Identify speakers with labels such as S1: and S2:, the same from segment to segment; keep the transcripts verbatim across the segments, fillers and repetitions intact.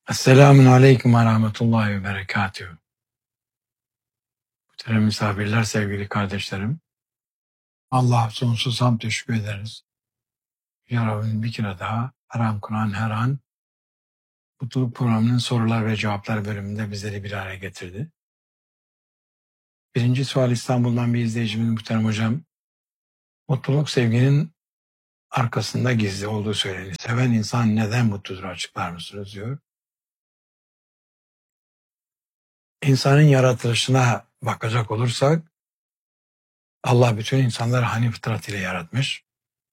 S1: Esselamun Aleyküm ve Rahmetullahi ve Berekatühü. Muhterem misafirler, sevgili kardeşlerim. Allah'a sonsuz hamd teşekkür ederiz. Ya Rabbim bir kere daha Haram Kur'an her an Mutluluk Programı'nın sorular ve cevaplar bölümünde bizleri bir araya getirdi. Birinci sual İstanbul'dan bir izleyicimiz muhterem hocam. Mutluluk sevginin arkasında gizli olduğu söylenir. Seven insan neden mutludur açıklar mısınız diyor. İnsanın yaratılışına bakacak olursak Allah bütün insanları hani fıtrat ile yaratmış.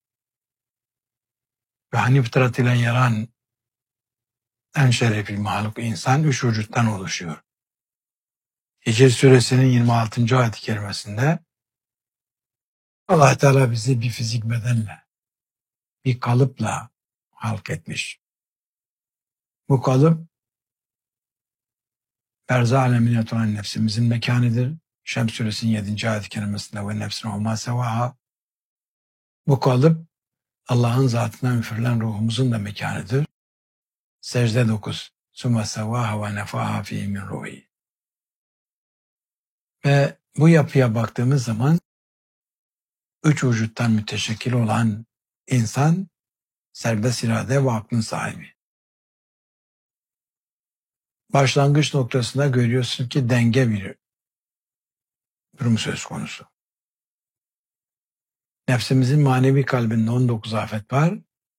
S1: Ve hani fıtrat ile yaran en şerefli mahluk insan üç vücuttan oluşuyor. Hicr suresinin yirmi altıncı ayet-i kerimesinde Allah Teala bizi bir fizik bedenle, bir kalıpla halk etmiş. Bu kalıp berza alemine oturan nefsimizin mekanıdır. Şems suresinin yedinci ayet-i kerimesinde ve nefsine olma sevaha. Bu kalıp Allah'ın zatından üfürülen ruhumuzun da mekanıdır. Secde dokuz. Sümme sevaha ve nefaha fî min ruhi. Ve bu yapıya baktığımız zaman üç vücuttan müteşekkil olan insan serbest irade ve aklın sahibi. Başlangıç noktasında görüyorsun ki denge bir durum söz konusu. Nefsimizin manevi kalbinde on dokuz afet var.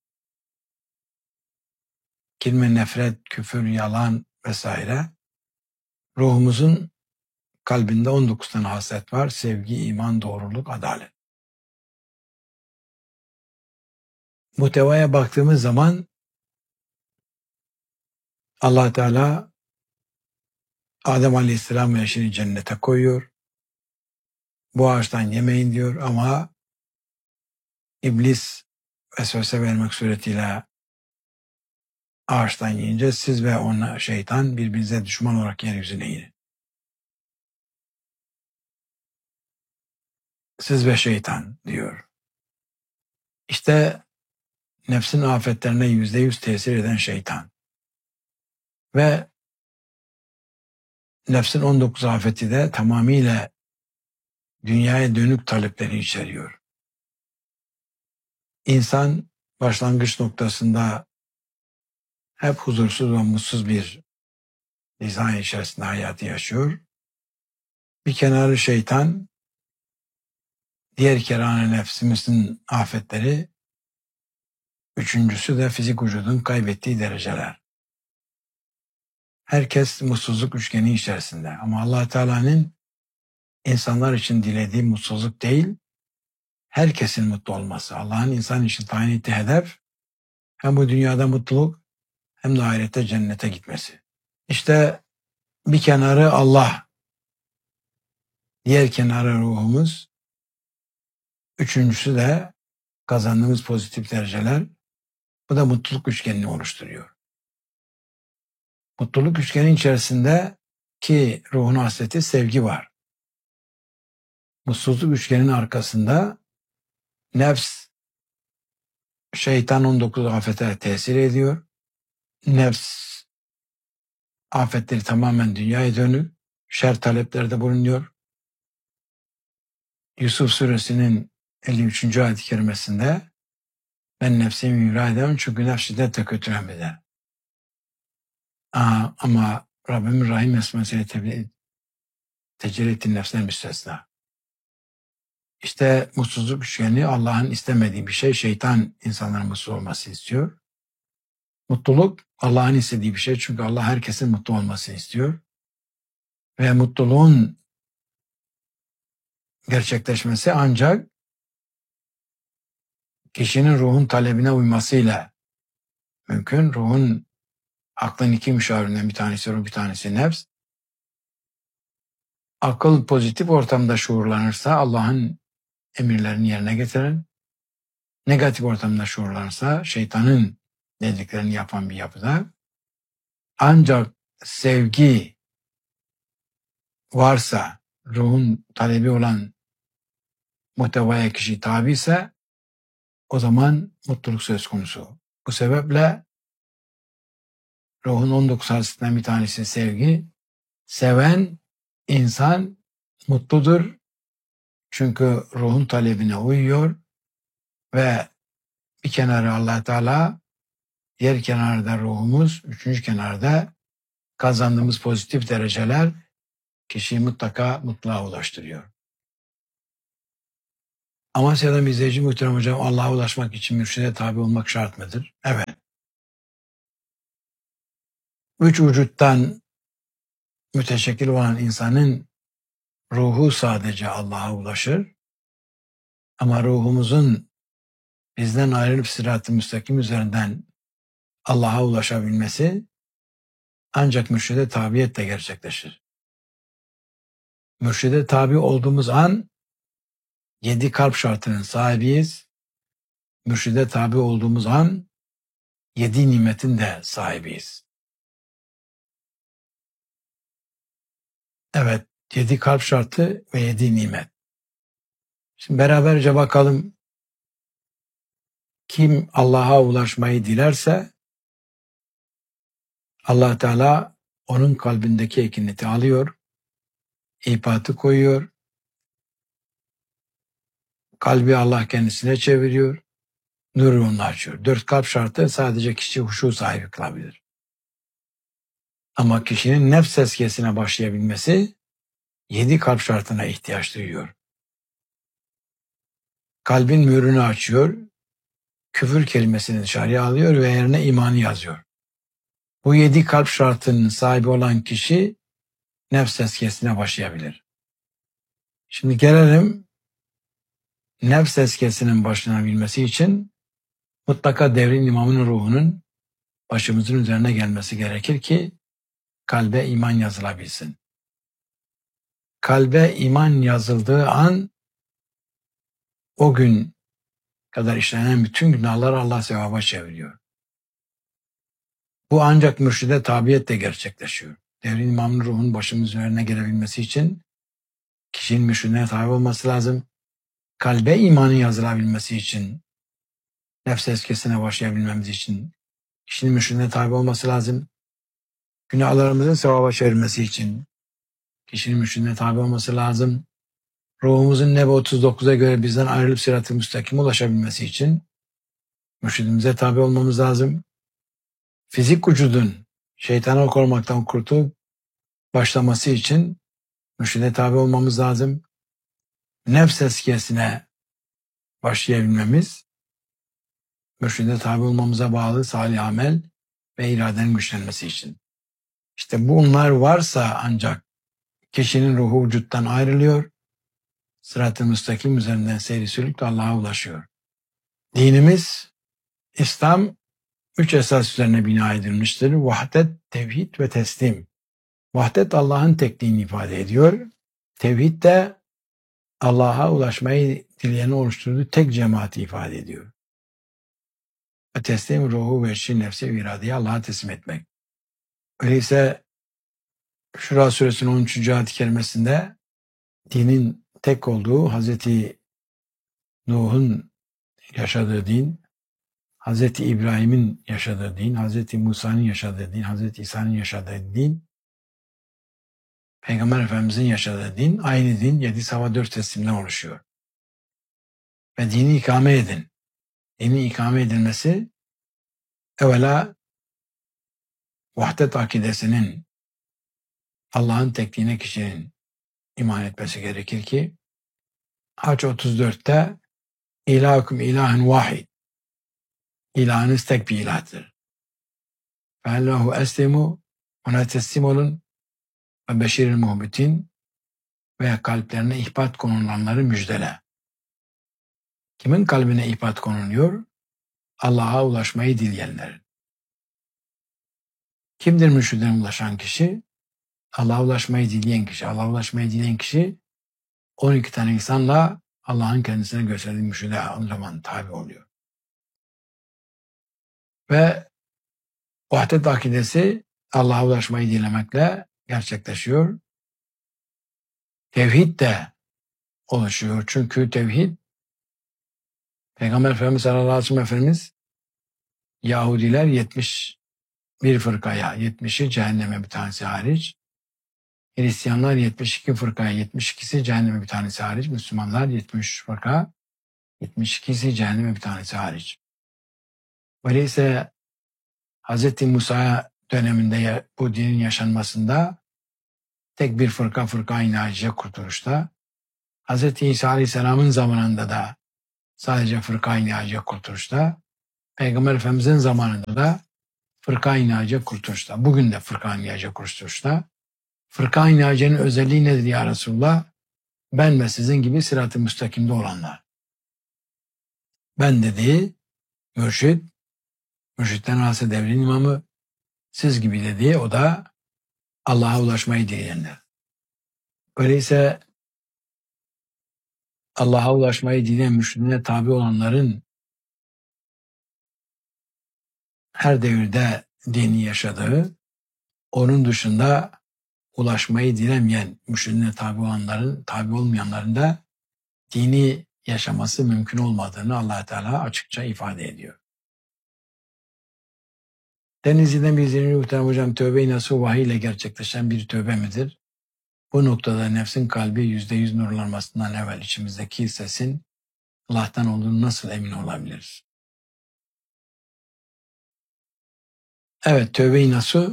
S1: Kilme, nefret, küfür, yalan vesaire. Ruhumuzun kalbinde on dokuz tane haslet var. Sevgi, iman, doğruluk, adalet. Muhtevaya baktığımız zaman Allah Teala Adem Aleyhisselam ve eşini cennete koyuyor. Bu ağaçtan yemeyin diyor ama İblis vesvese vermek suretiyle ağaçtan yiyince siz ve ona şeytan birbirinize düşman olarak yeryüzüne inin. Siz ve şeytan diyor. İşte nefsin afetlerine yüzde yüz tesir eden şeytan. Ve nefsin on dokuz afeti de tamamıyla dünyaya dönük talepleri içeriyor. İnsan başlangıç noktasında hep huzursuz ve mutsuz bir nizam içerisinde hayatı yaşıyor. Bir kenarı şeytan, diğer kenarı nefsimizin afetleri, üçüncüsü de fizik vücudun kaybettiği dereceler. Herkes mutsuzluk üçgeni içerisinde ama Allah Teala'nın insanlar için dilediği mutsuzluk değil, herkesin mutlu olması. Allah'ın insan için tayin ettiği hedef hem bu dünyada mutluluk hem de ahirette cennete gitmesi. İşte bir kenarı Allah, diğer kenarı ruhumuz, üçüncüsü de kazandığımız pozitif dereceler. Bu da mutluluk üçgenini oluşturuyor. Mutluluk üçgeni içerisinde ki ruhun hasreti sevgi var. Mutsuzluk üçgeninin arkasında nefs, şeytan on dokuz afete tesir ediyor. Nefs afetleri tamamen dünyaya dönük, şer taleplerde bulunuyor. Yusuf suresinin elli üçüncü ayet-i kerimesinde ben nefsimi yürü edemem çünkü nefs şiddetle kötü emreder. Ama Rabbimin Rahim esmesiyle tebliğ tecelli ettiği nefsler müstesna. İşte mutsuzluk üçgeni Allah'ın istemediği bir şey. Şeytan insanların mutsuz olmasını istiyor. Mutluluk Allah'ın istediği bir şey. Çünkü Allah herkesin mutlu olmasını istiyor. Ve mutluluğun gerçekleşmesi ancak kişinin ruhun talebine uymasıyla mümkün. Ruhun aklın iki müşavirinden bir tanesi ruh, bir tanesi nefs. Akıl pozitif ortamda şuurlanırsa Allah'ın emirlerini yerine getiren, negatif ortamda şuurlanırsa şeytanın dediklerini yapan bir yapıda. Ancak sevgi varsa, ruhun talebi olan muhtevaya kişi tabi ise o zaman mutluluk söz konusu. Bu sebeple Ruhun on dokuz hasretinden bir tanesi sevgi. Seven insan mutludur. Çünkü ruhun talebine uyuyor ve bir kenarı Allah Teala, diğer kenarda ruhumuz, üçüncü kenarda kazandığımız pozitif dereceler kişiyi mutlaka mutluluğa ulaştırıyor. Amasya'dan bir izleyici muhterem hocam, Allah'a ulaşmak için mürşide tabi olmak şart mıdır? Evet. Üç vücuttan müteşekkil olan insanın ruhu sadece Allah'a ulaşır. Ama ruhumuzun bizden ayrılıp sırat-ı müstakim üzerinden Allah'a ulaşabilmesi ancak mürşide tabiyetle gerçekleşir. Mürşide tabi olduğumuz an yedi kalp şartının sahibiyiz. Mürşide tabi olduğumuz an yedi nimetin de sahibiyiz. Evet, yedi kalp şartı ve yedi nimet. Şimdi beraberce bakalım. Kim Allah'a ulaşmayı dilerse Allah Teala onun kalbindeki ekineti alıyor, ipatı koyuyor, kalbi Allah kendisine çeviriyor, nuru onu açıyor. Dört kalp şartı sadece kişi huşu sahibi kılabilir. Ama kişinin nefs tezkiyesine başlayabilmesi yedi kalp şartına ihtiyaç duyuyor. Kalbin mührünü açıyor, küfür kelimesini dışarıya alıyor ve yerine imanı yazıyor. Bu yedi kalp şartının sahibi olan kişi nefs tezkiyesine başlayabilir. Şimdi gelelim nefs tezkiyesinin başlanabilmesi için mutlaka devrin imamının ruhunun başımızın üzerine gelmesi gerekir ki kalbe iman yazılabilsin. Kalbe iman yazıldığı an o gün kadar işlenen bütün günahları Allah sevaba çeviriyor. Bu ancak mürşide tabiyetle gerçekleşiyor. Devrin imamının ruhun başımızın üzerine gelebilmesi için kişinin mürşidine tabi olması lazım. Kalbe imanın yazılabilmesi için, nefs tezkiyesine başlayabilmemiz için kişinin mürşidine tabi olması lazım. Günahlarımızın sevaba çevirmesi için kişinin mürşidine tabi olması lazım. Ruhumuzun Nebe otuz dokuza göre bizden ayrılıp sırat-ı müstakime ulaşabilmesi için mürşidimize tabi olmamız lazım. Fizik vücudun şeytana korkmaktan kurtulup başlaması için mürşide tabi olmamız lazım. Nefs tezkiyesine başlayabilmemiz, mürşide tabi olmamıza bağlı salih amel ve iradenin güçlenmesi için. İşte bunlar varsa ancak kişinin ruhu vücuttan ayrılıyor, sırat-ı müstakim üzerinden seyri sülükle Allah'a ulaşıyor. Dinimiz, İslam, üç esas üzerine bina edilmiştir. Vahdet, tevhid ve teslim. Vahdet Allah'ın tekliğini ifade ediyor. Tevhid de Allah'a ulaşmayı dileyeni oluşturduğu tek cemaati ifade ediyor. Ve teslim ruhu ve şi nefsi ve iradeyi Allah'a teslim etmek. Öyleyse Şura suresinin on üçüncü ayet-i kerimesinde dinin tek olduğu, Hazreti Nuh'un yaşadığı din, Hazreti İbrahim'in yaşadığı din, Hazreti Musa'nın yaşadığı din, Hazreti İsa'nın yaşadığı din, Peygamber Efendimiz'in yaşadığı din, aynı din yedi sabah dört teslimden oluşuyor. Ve dini ikame edin. Dinin ikame edilmesi evvela vahdet akidesinin, Allah'ın tekliğine kişinin iman etmesi gerekir ki Hac otuz dörtte ilahukum ilahen vahid, ilahınız tek bir ilahtır. Feallahu eslimu, ona teslim olun ve beşiril muhbitin, veya kalplerine ihbat konulanları müjdele. Kimin kalbine ihbat konuluyor? Allah'a ulaşmayı dileyenlerin. Kimdir mürşidine ulaşan kişi? Allah'a ulaşmayı dileyen kişi. Allah'a ulaşmayı dileyen kişi on iki tane insanla Allah'ın kendisine gösterdiği mürşide o zaman tabi oluyor. Ve vahdet akidesi Allah'a ulaşmayı dilemekle gerçekleşiyor. Tevhid de oluşuyor. Çünkü tevhid, Peygamber Efendimiz sallallahu aleyhi ve sellem Efendimiz, Yahudiler yetmiş bir fırkaya yetmişi cehenneme bir tanesi hariç. Hristiyanlar yetmiş iki fırkaya yetmiş ikisi cehenneme bir tanesi hariç. Müslümanlar yetmiş üç fırka yetmiş ikisi cehenneme bir tanesi hariç. Öyleyse Hz. Musa döneminde bu dinin yaşanmasında tek bir fırka fırka-i naciye kurtuluşta. Hz. İsa Aleyhisselam'ın zamanında da sadece fırka-i naciye kurtuluşta. Peygamber Efendimiz'in zamanında da fırka-i naciye kurtuluşta. Bugün de fırka-i naciye kurtuluşta. Fırka-i naciyenin özelliği nedir ya Resulullah? Ben ve sizin gibi sırat-ı müstakimde olanlar. Ben dediği mürşid, mürşitten hasıl devrin imamı, siz gibi dediği o da Allah'a ulaşmayı dileyenler. Öyleyse Allah'a ulaşmayı dileyen mürşidine tabi olanların her devirde dini yaşadığı, onun dışında ulaşmayı dilemeyen mürşidine tabi olanların, tabi olmayanların da dini yaşaması mümkün olmadığını Allah Teala açıkça ifade ediyor. Denizli'den bir izlediğiniz muhterem hocam, tövbe-i nasuh vahiy ile gerçekleşen bir tövbe midir? Bu noktada nefsin kalbi yüzde yüz nurlanmasından evvel içimizdeki sesin Allah'tan olduğunu nasıl emin olabiliriz? Evet, tövbe-i nasuh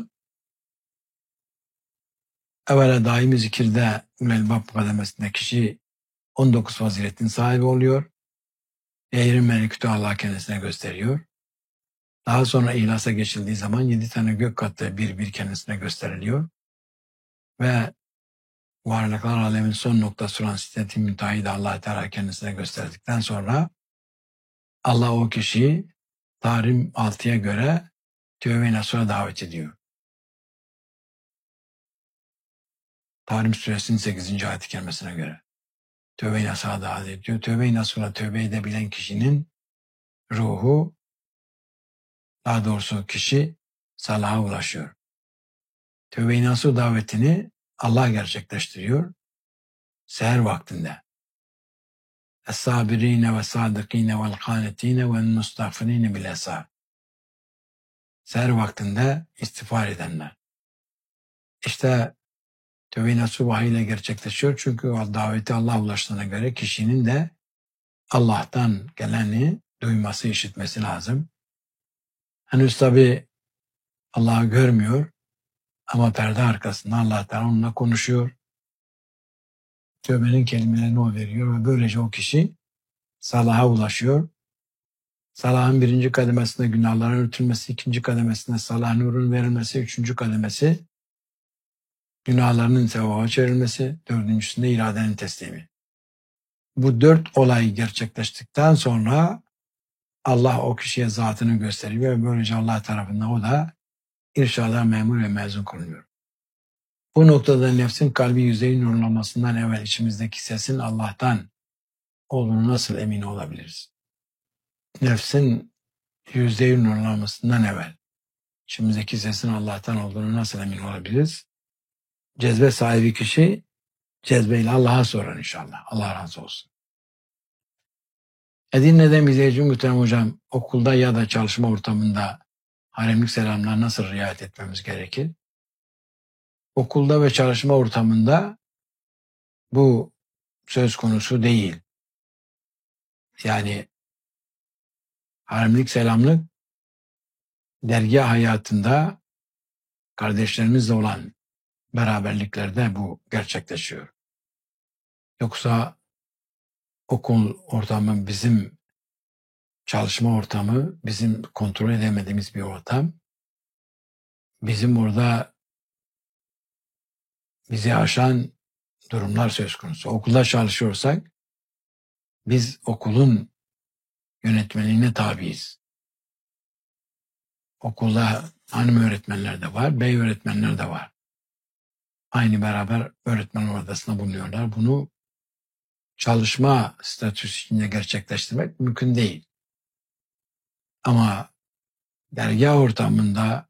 S1: evvela daimi zikirde Ül-Elbab kademesinde kişi on dokuz faziletin sahibi oluyor. Eğri melekütü Allah kendisine gösteriyor. Daha sonra ihlasa geçildiği zaman yedi tane gök katı bir bir kendisine gösteriliyor. Ve varlıklar alemin son noktası olan siddet-i müntehayı da Allah Teala kendisine gösterdikten sonra Allah o kişiyi Tahrim altıya göre tövbe-i nasuh'a davet ediyor. Tahrim suresinin sekizinci ayet-i kerimesine göre tövbe-i nasuh'a davet ediyor. Tövbe-i nasuh'a tövbe edebilen kişinin ruhu, daha doğrusu kişi salaha ulaşıyor. Tövbe-i nasuh davetini Allah gerçekleştiriyor. Seher vaktinde. Es-sabirine ve sadıkine vel kanetine ve mustağfirine bil esar. Seher vaktinde istiğfar edenler. İşte tövbe-i nasuh vahiy ile gerçekleşiyor. Çünkü o daveti Allah'a ulaştığına göre kişinin de Allah'tan geleni duyması, işitmesi lazım. Henüz tabi Allah'ı görmüyor ama perde arkasında Allah'tan onunla konuşuyor. Tövbenin kelimelerini o veriyor ve böylece o kişi salaha ulaşıyor. Salahın birinci kademesinde günahların örtülmesi, ikinci kademesinde salah nurun verilmesi, üçüncü kademesi günahlarının sevaba çevrilmesi, dördüncüsünde iradenin teslimi. Bu dört olay gerçekleştikten sonra Allah o kişiye zatını gösteriyor ve böylece Allah tarafından o da irşada memur ve mezun kılınıyor. Bu noktada nefsin kalbi yüzeyi nurlanmasından evvel içimizdeki sesin Allah'tan olduğunu nasıl emin olabiliriz? Nefsin yüzeyi nurlanmasından evvel içimizdeki sesin Allah'tan olduğunu nasıl emin olabiliriz? Cezbe sahibi kişi cezbeyle Allah'a sorar inşallah. Allah razı olsun. Edirne'den bir izleyici muhterem hocam, okulda ya da çalışma ortamında haremlik selamlar nasıl riayet etmemiz gerekir? Okulda ve çalışma ortamında bu söz konusu değil. Yani haremlik selamlık dergâh hayatında kardeşlerimizle olan beraberliklerde bu gerçekleşiyor. Yoksa okul ortamı bizim çalışma ortamı, bizim kontrol edemediğimiz bir ortam. Bizim orada bizi aşan durumlar söz konusu. Okulda çalışıyorsak biz okulun yönetmeliğine tabiiz. Okulda hanım öğretmenler de var, bey öğretmenler de var. Aynı beraber öğretmen odasında bulunuyorlar. Bunu çalışma statüsü içinde gerçekleştirmek mümkün değil. Ama dergâh ortamında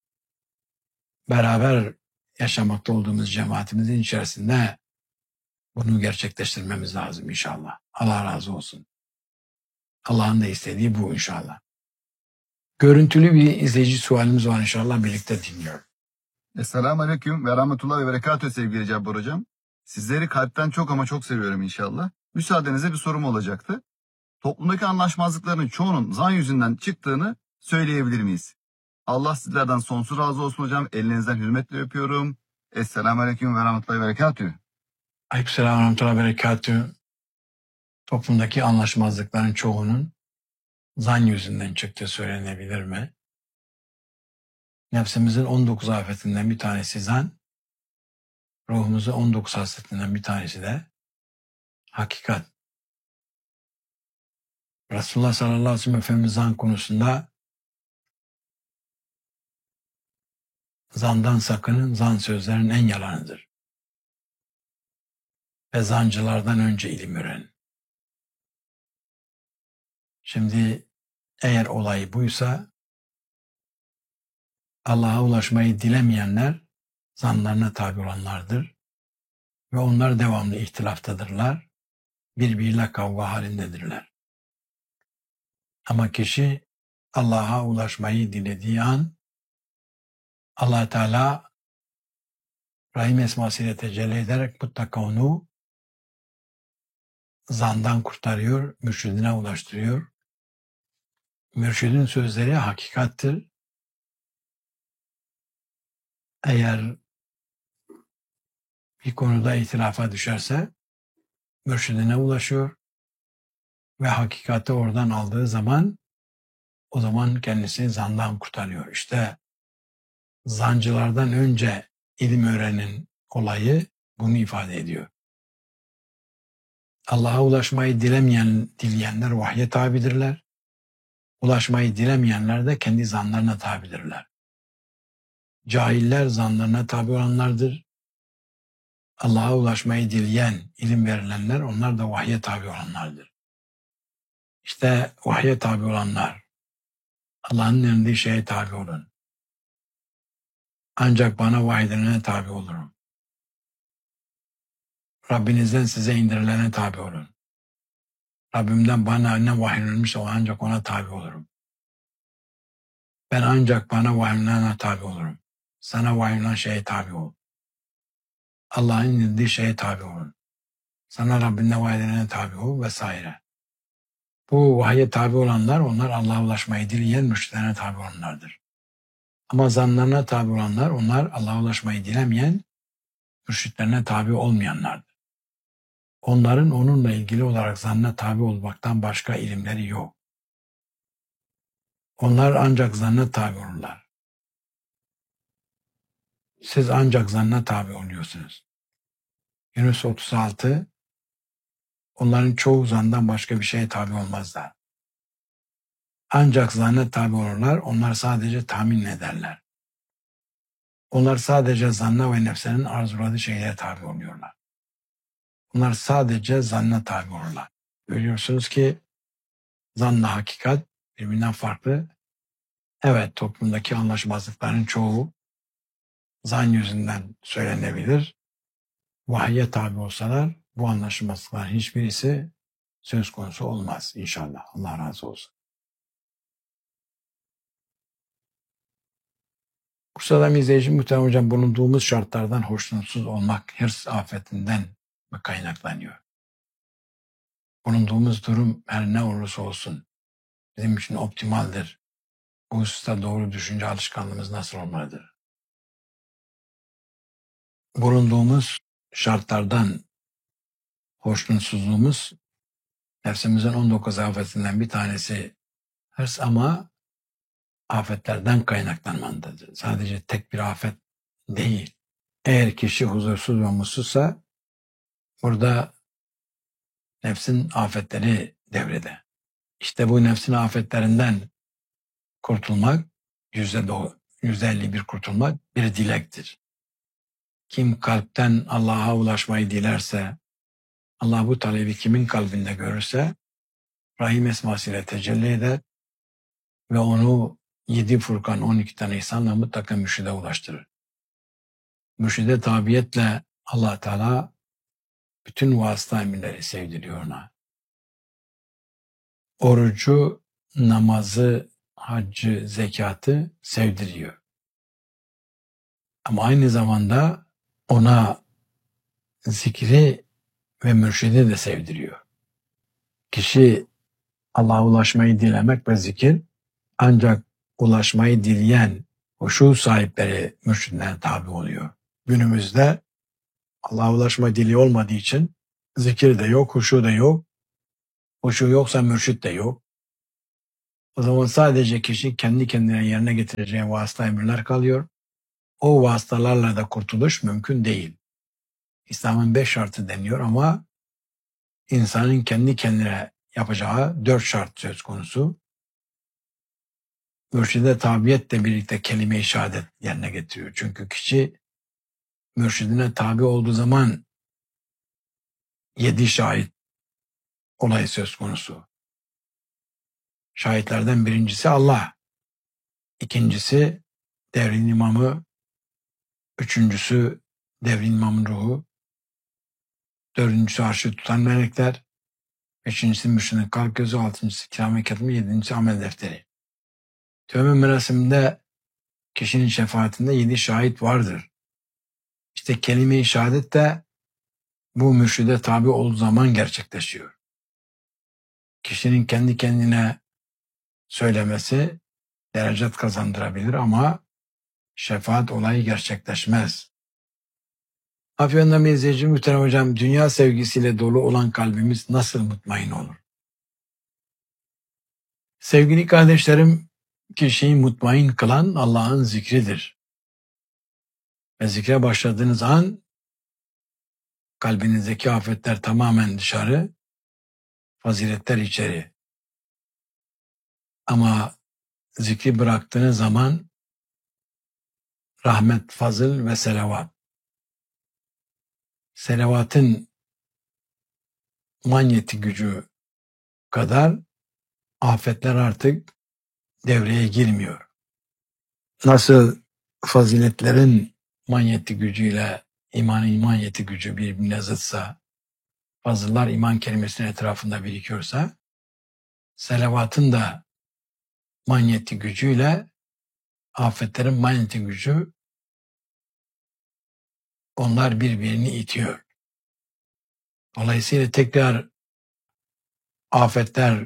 S1: beraber yaşamakta olduğumuz cemaatimizin içerisinde bunu gerçekleştirmemiz lazım inşallah. Allah razı olsun. Allah'ın da istediği bu inşallah. Görüntülü bir izleyici sualimiz var, inşallah birlikte dinliyoruz.
S2: Esselamu Aleyküm ve Rahmetullah ve Berekatühü sevgili Cabbar Hocam. Sizleri kalpten çok ama çok seviyorum inşallah. Müsaadenizle bir sorum olacaktı. Toplumdaki anlaşmazlıkların çoğunun zan yüzünden çıktığını söyleyebilir miyiz? Allah sizlerden sonsuz razı olsun hocam. Elinizden hürmetle öpüyorum. Esselamu Aleyküm ve Rahmetullah ve Berekatühü.
S1: Aleykümselam ve rahmetullah ve berekatühü. Toplumdaki anlaşmazlıkların çoğunun zan yüzünden çıktığı söylenebilir mi? Nefsimizin on dokuz afetinden bir tanesi zan, ruhumuzun on dokuz hasretinden bir tanesi de hakikat. Resulullah sallallahu aleyhi ve sellem Efendimiz zan konusunda zandan sakının, zan sözlerin en yalanıdır. Ve zancılardan önce ilim öğrenin. Şimdi eğer olay buysa, Allah'a ulaşmayı dilemeyenler zanlarına tabi olanlardır ve onlar devamlı ihtilaftadırlar, birbiriyle kavga halindedirler. Ama kişi Allah'a ulaşmayı dilediği an Allah Teala Rahim esmasıyla tecelli ederek mutlaka onu zandan kurtarıyor, mürşidine ulaştırıyor. Mürşidin sözleri hakikattir. Eğer bir konuda ihtilafa düşerse mürşidine ulaşıyor ve hakikati oradan aldığı zaman o zaman kendisi zandan kurtarıyor. İşte zancılardan önce ilim öğrenin olayı bunu ifade ediyor. Allah'a ulaşmayı dilemeyen, dileyenler vahye tabidirler. Ulaşmayı dilemeyenler de kendi zanlarına tabidirler. Cahiller zanlarına tabi olanlardır. Allah'a ulaşmayı dileyen, ilim verilenler onlar da vahye tabi olanlardır. İşte vahye tabi olanlar, Allah'ın emrettiği şeye tabi olun. Ancak bana vahyedilene tabi olurum. Rabbinizden size indirilene tabi olun. Rabbimden bana ne vahyedilmişse o ancak ona tabi olurum. Ben ancak bana vahyedilene tabi olurum. Sana vahyedilen şeye tabi ol. Allah'ın indirdiği şeye tabi olun. Sana Rabbine vahyedilene tabi ol vesaire. Bu vahye tabi olanlar, onlar Allah'a ulaşmayı dileyen mürşidlerine tabi olanlardır. Ama zanlarına tabi olanlar, onlar Allah'a ulaşmayı dilemeyen mürşitlerine tabi olmayanlardır. Onların onunla ilgili olarak zannına tabi olmaktan başka ilimleri yok. Onlar ancak zanna tabi olurlar. Siz ancak zanna tabi oluyorsunuz. Yunus otuz altı, onların çoğu zandan başka bir şeye tabi olmazlar. Ancak zanna tabi olurlar, onlar sadece tahmin ederler. Onlar sadece zanna ve nefsinin arzuladığı şeylere tabi oluyorlar. Onlar sadece zanna tabi olurlar. Görüyorsunuz ki zanla hakikat birbirinden farklı. Evet, toplumdaki anlaşmazlıkların çoğu zan yüzünden söylenebilir. Vahye tabi olsalar bu anlaşmazlıkların hiçbirisi söz konusu olmaz inşallah. Allah razı olsun. Bursa'da izleyici muhtemelen hocam bulunduğumuz şartlardan hoşnutsuz olmak hırs afetinden mi kaynaklanıyor? Bulunduğumuz durum her ne olursa olsun bizim için optimaldir. Bu hususta doğru düşünce alışkanlığımız nasıl olmalıdır? Bulunduğumuz şartlardan hoşnutsuzluğumuz nefsimizin on dokuz afetinden bir tanesi hırs ama afetlerden kaynaklanmandadır. Sadece tek bir afet değil. Eğer kişi huzursuz ve mutsuzsa burada nefsin afetleri devrede. İşte bu nefsin afetlerinden kurtulmak, yüzde elli bir kurtulmak bir dilektir. Kim kalpten Allah'a ulaşmayı dilerse, Allah bu talebi kimin kalbinde görürse, Rahim esmasıyla tecelli eder ve onu yedi Furkan on iki tane ihsanla mutlaka mürşide ulaştırır. Mürşide tabiyetle Allah Teala bütün vasıta emirleri sevdiriyor ona. Orucu, namazı, haccı, zekatı sevdiriyor. Ama aynı zamanda ona zikri ve mürşidi de sevdiriyor. Kişi Allah'a ulaşmayı dilemek ve zikir ancak ulaşmayı dileyen huşu sahipleri mürşidine tabi oluyor. Günümüzde Allah'a ulaşma dili olmadığı için zikir de yok, huşu da yok. Huşu yoksa mürşit de yok. O zaman sadece kişi kendi kendine yerine getireceği vasıta emirler kalıyor. O vasıtalarla da kurtuluş mümkün değil. İslam'ın beş şartı deniyor ama insanın kendi kendine yapacağı dört şart söz konusu. Mürşide tabiyetle birlikte kelime-i şehadet yerine getiriyor. Çünkü kişi mürşidine tabi olduğu zaman yedi şahit olayı söz konusu. Şahitlerden birincisi Allah, ikincisi devrin imamı, üçüncüsü devrin imamın ruhu, dördüncüsü arşı tutan melekler, beşincisi mürşidin kalp gözü, altıncısı kiram-ı katımı, yedincisi amel defteri. Tövbe merasiminde kişinin şefaatinde yedi şahit vardır. İşte kelime-i şehadet de bu mürşide tabi olduğu zaman gerçekleşiyor. Kişinin kendi kendine söylemesi derecet kazandırabilir ama şefaat olayı gerçekleşmez. Afyon'da bir izleyici muhterem hocam, dünya sevgisiyle dolu olan kalbimiz nasıl mutmain olur? Sevgili kardeşlerim, kişiyi mutmain kılan Allah'ın zikridir. Ve zikre başladığınız an kalbinizdeki afetler tamamen dışarı, faziletler içeri. Ama zikri bıraktığınız zaman rahmet, fazıl ve selavat. Selavatın manyeti gücü kadar afetler artık devreye girmiyor. Nasıl faziletlerin manyeti gücüyle imanın manyeti gücü birbirine zıtsa, fazıllar iman kelimesinin etrafında birikiyorsa, selavatın da manyeti gücüyle afetlerin manyeti gücü, onlar birbirini itiyor. Dolayısıyla tekrar afetler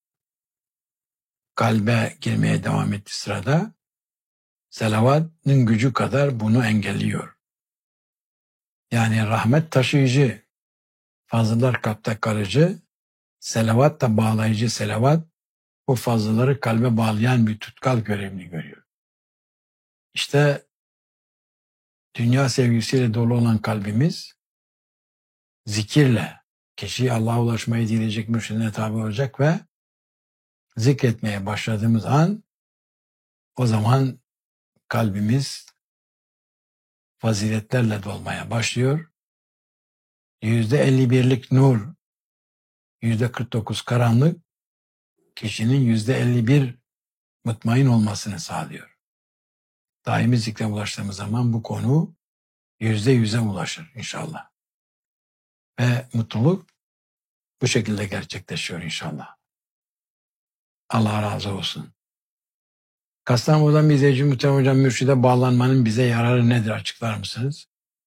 S1: kalbe girmeye devam ettiği sırada selavatın gücü kadar bunu engelliyor. Yani rahmet taşıyıcı, fazlalar kalpte kalıcı, selavat da bağlayıcı selavat, bu fazlaları kalbe bağlayan bir tutkal görevini görüyor. İşte dünya sevgisiyle dolu olan kalbimiz zikirle, kişi Allah'a ulaşmayı dileyecek, mürşidine tabi olacak ve zikretmeye başladığımız an o zaman kalbimiz faziletlerle dolmaya başlıyor. Yüzde elli birlik nur, yüzde kırk dokuz karanlık kişinin yüzde elli bir mutmain olmasını sağlıyor. Daimi zikre ulaştığımız zaman bu konu yüzde yüze ulaşır inşallah. Ve mutluluk bu şekilde gerçekleşiyor inşallah. Allah razı olsun. Kastamonu'dan bir izleyici muhterem hocam, mürşide bağlanmanın bize yararı nedir, açıklar mısınız?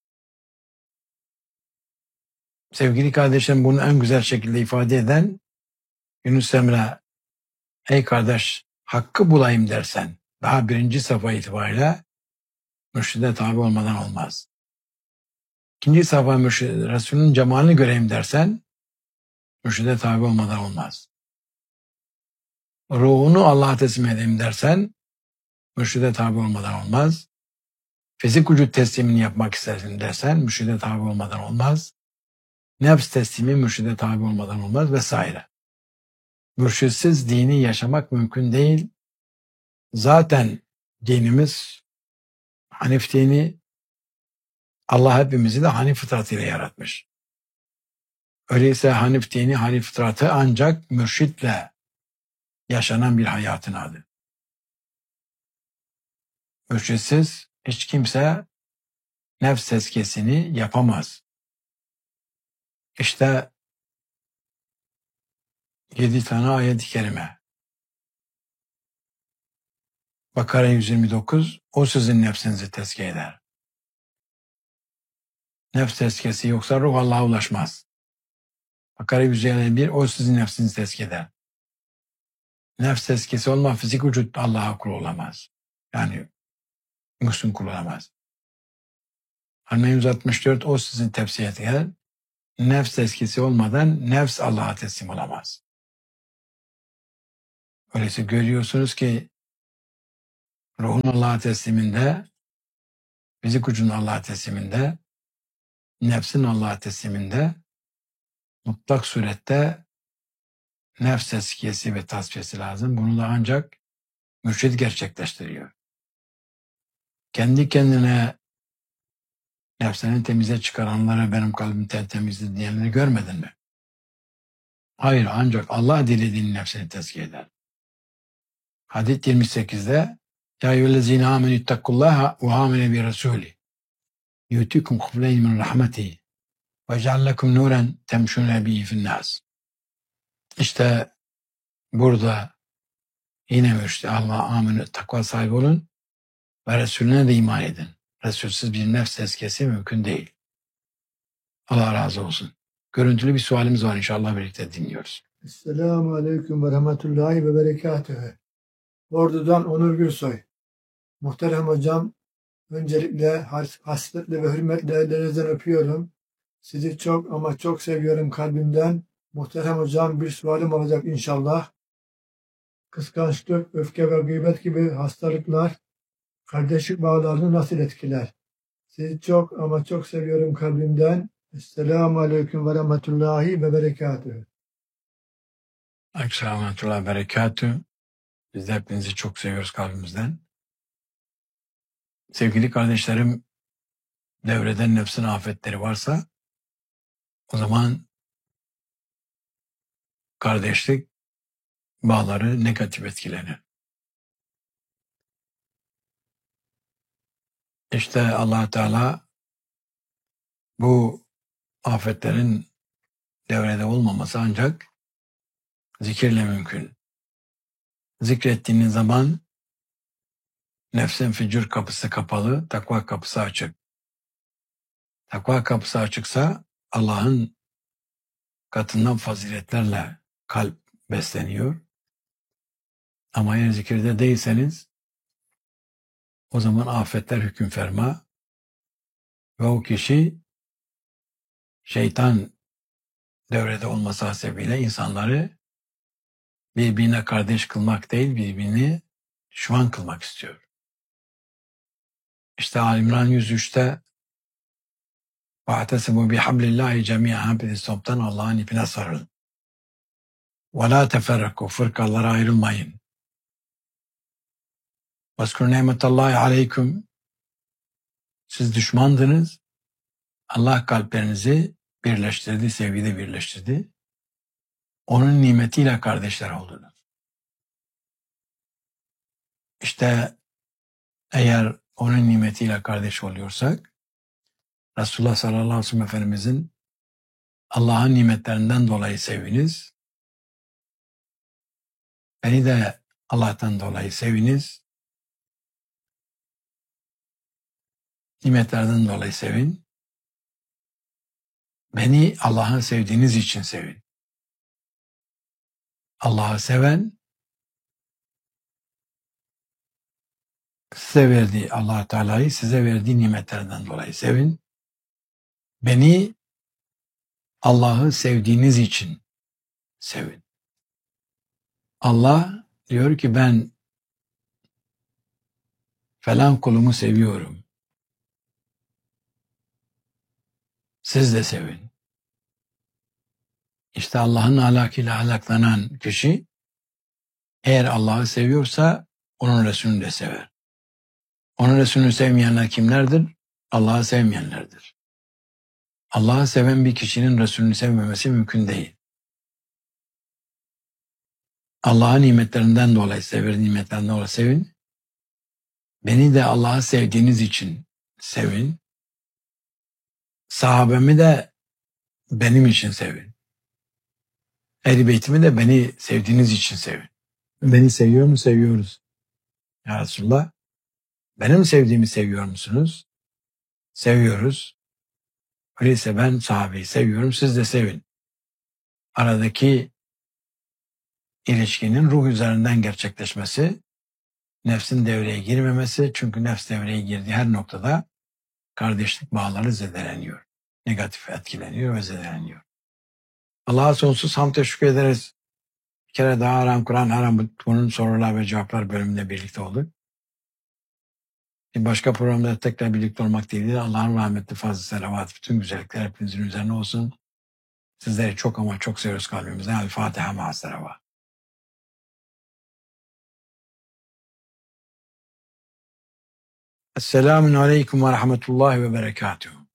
S1: Sevgili kardeşlerim, bunu en güzel şekilde ifade eden Yunus Emre, ey kardeş hakkı bulayım dersen daha birinci sayfa itibariyle mürşide tabi olmadan olmaz. İkinci sayfa mürşid, Resulünün cemalini göreyim dersen mürşide tabi olmadan olmaz. Ruhunu Allah'a teslim edeyim dersen mürşide tabi olmadan olmaz. Fizik vücut teslimini yapmak istersin dersen mürşide tabi olmadan olmaz. Nefs teslimi mürşide tabi olmadan olmaz vesaire. Mürşitsiz dini yaşamak mümkün değil. Zaten dinimiz Hanif dini, Allah hepimizi de Hanif fıtratıyla yaratmış. Öyleyse Hanif dini, Hanif fıtratı ancak mürşitle yaşanan bir hayatın adı. Mürşitsiz hiç kimse nefs tezkiyesini yapamaz. İşte yedi tane ayet-i kerime. Bakara yüz yirmi dokuz, o sizin nefsinizi tezkiye eder. Nefs tezkiyesi yoksa ruh Allah'a ulaşmaz. Bakara yüz yirmi bir, o sizin nefsinizi tezkiye eder. Nefs tezkiyesi olma, fizik vücut Allah'a kul olamaz. Yani Müslüm kul olamaz. Anne yüz altmış dört, o sizin tezkiye eder. Nefs tezkiyesi olmadan nefs Allah'a teslim olamaz. Öyleyse görüyorsunuz ki ruhun Allah'a tesliminde, fizik vücudun Allah'a tesliminde, nefsin Allah'a tesliminde mutlak surette nefs tezkiyesi ve tasfiyesi lazım. Bunu da ancak mürşid gerçekleştiriyor. Kendi kendine nefsini temize çıkaranlara benim kalbim tertemizdir diyenleri görmedin mi? Hayır, ancak Allah dilediğinin nefsini tezkiye eder. Hadis yirmi sekizde Ya eyyühellezine amenü ittakullaha ve amene bi resulih yutikum kufleyn min rahmetihi ve ceallekum nuren temşune bihi finnâs. İşte burada yine mürşid Allah amenü takva sahibi olun ve Resulüne de iman edin. Resulsüz bir nefs tezkiyesi mümkün değil. Allah razı olsun. Görüntülü bir sualimiz var, inşallah birlikte dinliyoruz.
S3: Esselamu Aleyküm ve Rahmetullahi ve Berekatühü. Ordu'dan Onur Gürsoy. Muhterem hocam, öncelikle hasretle ve hürmetle ellerinizden öpüyorum. Sizi çok ama çok seviyorum kalbimden. Muhterem hocam, bir sualim olacak inşallah. Kıskançlık, öfke ve gıybet gibi hastalıklar kardeşlik bağlarını nasıl etkiler? Sizi çok ama çok seviyorum kalbimden. Esselamu Aleyküm ve Rahmetullahi ve Berekatühü.
S1: Aleykümselam ve rahmetullahi ve berekatühü. Biz de hepinizi çok seviyoruz kalbimizden. Sevgili kardeşlerim, devreden nefsin afetleri varsa o zaman kardeşlik bağları negatif etkilenir. İşte Allah Teala bu afetlerin devrede olmaması ancak zikirle mümkün. Zikrettiğiniz zaman nefsin fücur kapısı kapalı, takva kapısı açık. Takva kapısı açıksa Allah'ın katından faziletlerle kalp besleniyor. Ama eğer zikirde değilseniz o zaman afetler hüküm ferma ve o kişi şeytan devrede olması hasebiyle insanları birbirine kardeş kılmak değil, birbirini düşman kılmak istiyor. İşte Ali İmran yüz üçte وَاَعْتَسِمُوا بِحَبْلِ اللّٰهِ جَمِيعًا hepiniz toptan Allah'ın ipine sarılın. وَلَا تَفَرَّقُوا fırkalara ayrılmayın. وَاسْكُرْ نِعْمَةَ اللّٰهِ عَلَيْكُمْ siz düşmandınız. Allah kalplerinizi birleştirdi, sevgide birleştirdi. Onun nimetiyle kardeşler oldunuz. İşte eğer onun nimetiyle kardeş oluyorsak, Resulullah sallallahu aleyhi ve sellem Efendimizin Allah'ın nimetlerinden dolayı seviniz. Beni de Allah'tan dolayı seviniz. Nimetlerden dolayı sevin. Beni Allah'ın sevdiğiniz için sevin. Allah'ı seven size verdiği Allah Teala'yı size verdiği nimetlerden dolayı sevin. Beni Allah'ı sevdiğiniz için sevin. Allah diyor ki ben falan kulumu seviyorum. Siz de sevin. İşte Allah'ın ahlakıyla ahlaklanan kişi eğer Allah'ı seviyorsa onun Resulünü de sever. Onun Resulünü sevmeyenler kimlerdir? Allah'ı sevmeyenlerdir. Allah'ı seven bir kişinin Resulünü sevmemesi mümkün değil. Allah'ın nimetlerinden dolayı sever, nimetlerinden dolayı sevin. Beni de Allah'ı sevdiğiniz için sevin. Sahabemi de benim için sevin. Ehl-i Beytimi de beni sevdiğiniz için sevin. Beni seviyor mu? Seviyoruz. Ya Resulullah, benim sevdiğimi seviyor musunuz? Seviyoruz. Öyleyse ben sahabeyi seviyorum, siz de sevin. Aradaki ilişkinin ruh üzerinden gerçekleşmesi, nefsin devreye girmemesi, çünkü nefs devreye girdiği her noktada kardeşlik bağları zedeleniyor. Negatif etkileniyor ve zedeleniyor. Allah'a sonsuz hamd teşekkür ederiz. Bir kere daha Aram Kur'an Aram bunun sorular ve cevaplar bölümünde birlikte olduk. Bir başka programda tekrar birlikte olmak dileğiyle Allah'ın rahmetli fazla selavat, bütün güzellikler hepinizin üzerine olsun. Sizleri çok ama çok seviyoruz kalbimizden. El Fatiha ma'a selavat. Esselamun aleyküm ve rahmetullahi ve berekatuhu.